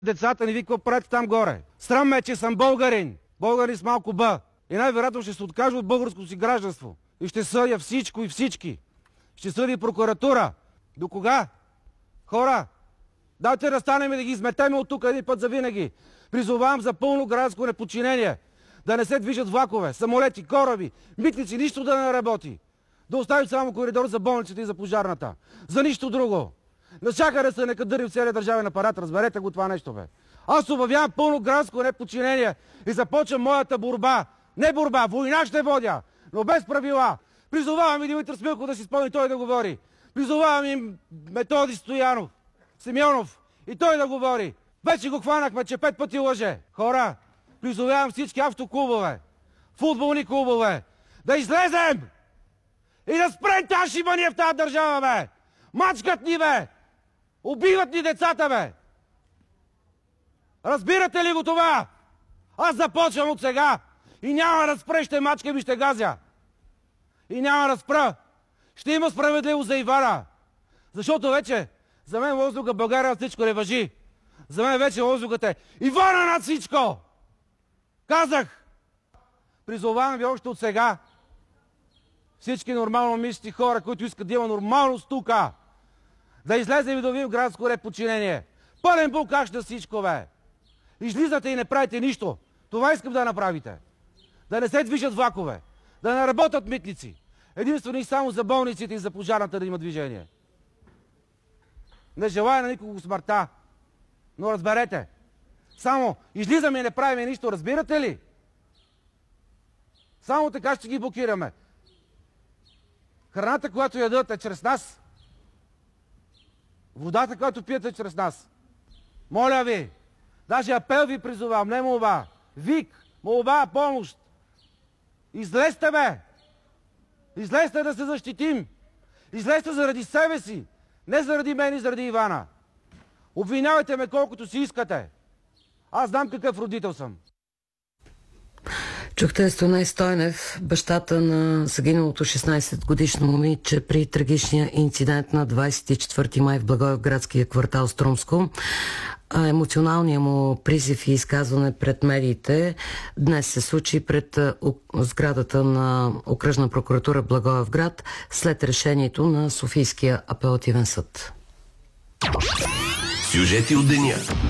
Децата ни виква правят там горе. Срам ме, че съм българин. Българин с малко Б. И най-вероятно ще се откажа от българското си гражданство. И ще съдя всичко и всички. Ще съди прокуратура. До кога? Хора, дайте да станем и да ги изметеме от тук един път за винаги. Призовавам за пълно гражданско неподчинение. Да не се движат влакове, самолети, кораби, митници, нищо да не работи. Да оставим само коридор за болниците и за пожарната. За нищо друго. Навсякъде се некадъри в целия държавен апарат. Разберете го това нещо, бе. Аз обявявам пълно гражданско неподчинение и започвам моята борба. Не борба, война ще водя, но без правила. Призовавам и Димитър Смилков да си спомни той да говори. Призовавам и Методи Симеонов и той да говори. Вече го хванахме, че 5 пъти лъже. Хора, призовавам всички автоклубове, футболни клубове, да излезем и да спрем тази шибания в тази държава, бе! Мачкат ни, бе! Убиват ни децата, бе! Разбирате ли го това? Аз започвам от сега и няма да спре, ще мачкам и ще газя. И няма да спра. Ще има справедливост за Ивана. Защото вече за мен лозунга България над всичко не важи. За мен вече лозунгът е Ивана над всичко! Казах! Призовавам ви още от сега всички нормално мислещи хора, които искат да има нормалност тука, да излезем и да видим градско неподчинение. Пълен булкаш на всичко, бе! Излизате и не правите нищо. Това искам да направите. Да не се движат влакове. Да не работят митници. Единствено и само за болниците и за пожарната да има движение. Не желая на никого смъртта. Но разберете. Само излизаме и не правим нищо. Разбирате ли? Само така ще ги блокираме. Храната, която ядат, е чрез нас. Водата, която пиете, е чрез нас. Моля ви. Даже апел ви призовавам, не молба. Вик, молба, помощ. Излезте, бе! Излезте да се защитим! Излезте заради себе си! Не заради мен и заради Ивана! Обвинявайте ме колкото си искате! Аз знам какъв родител съм! Чухте Стойней Стойнев, бащата на загиналото 16-годишно момиче при трагичния инцидент на 24 май в Благоевградския квартал Струмско. Емоционалният му призив и изказване пред медиите днес се случи пред сградата на Окръжна прокуратура Благоевград след решението на Софийския апелативен съд. Сюжети от деня.